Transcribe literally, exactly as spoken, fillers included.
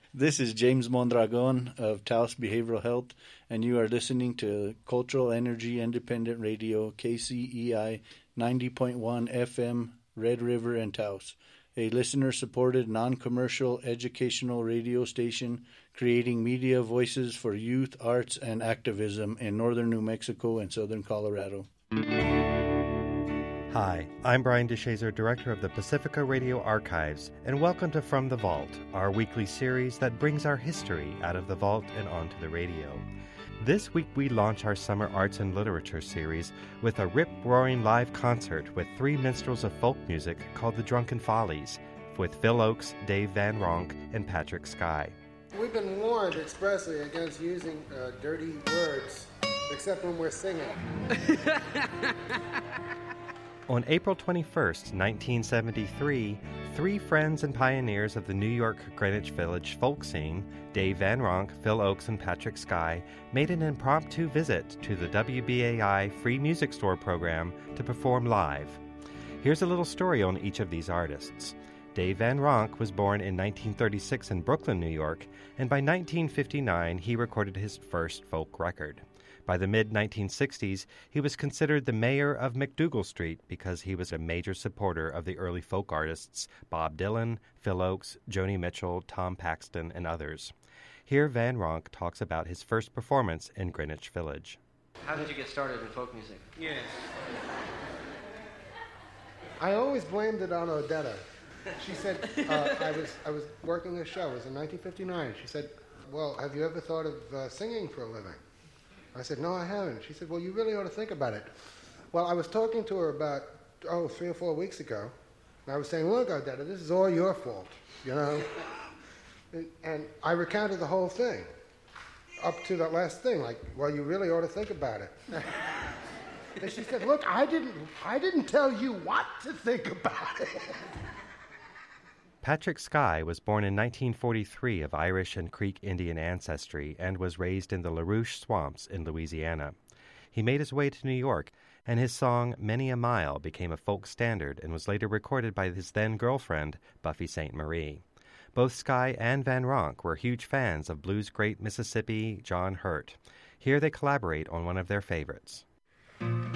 This is James Mondragon of Taos Behavioral Health, and you are listening to Cultural Energy Independent Radio, K C E I ninety point one F M, Red River and Taos, a listener-supported, non-commercial, educational radio station creating media voices for youth, arts, and activism in northern New Mexico and southern Colorado. Hi, I'm Brian DeShazer, Director of the Pacifica Radio Archives, and welcome to From the Vault, our weekly series that brings our history out of the vault and onto the radio. This week we launch our Summer Arts and Literature series with a rip-roaring live concert with three minstrels of folk music called the Drunken Follies, with Phil Ochs, Dave Van Ronk, and Patrick Sky. We've been warned expressly against using uh, dirty words, except when we're singing. On April twenty-first, nineteen seventy-three, three friends and pioneers of the New York Greenwich Village folk scene, Dave Van Ronk, Phil Ochs, and Patrick Sky, made an impromptu visit to the W B A I Free Music Store program to perform live. Here's a little story on each of these artists. Dave Van Ronk was born in nineteen thirty-six in Brooklyn, New York, and by nineteen fifty-nine he recorded his first folk record. By the mid nineteen sixties, he was considered the mayor of MacDougal Street because he was a major supporter of the early folk artists Bob Dylan, Phil Ochs, Joni Mitchell, Tom Paxton, and others. Here Van Ronk talks about his first performance in Greenwich Village. How did you get started in folk music? Yes. I always blamed it on Odetta. She said, uh, I was I was working a show. It was in nineteen fifty-nine. She said, well, have you ever thought of uh, singing for a living? I said, no, I haven't. She said, well, you really ought to think about it. Well, I was talking to her about, oh, three or four weeks ago, and I was saying, look, Odetta, this is all your fault, you know? and, and I recounted the whole thing, up to that last thing, like, well, you really ought to think about it. And she said, look, I didn't, I didn't tell you what to think about it. Patrick Sky was born in nineteen forty-three of Irish and Creek Indian ancestry and was raised in the LaRouche Swamps in Louisiana. He made his way to New York, and his song Many a Mile became a folk standard and was later recorded by his then-girlfriend, Buffy Sainte Marie. Both Sky and Van Ronk were huge fans of blues great Mississippi John Hurt. Here they collaborate on one of their favorites.